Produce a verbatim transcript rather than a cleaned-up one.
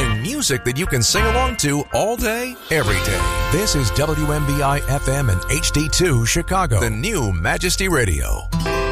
Playing music that you can sing along to all day, every day. This is W M B I F M and H D two Chicago, the new Majesty Radio.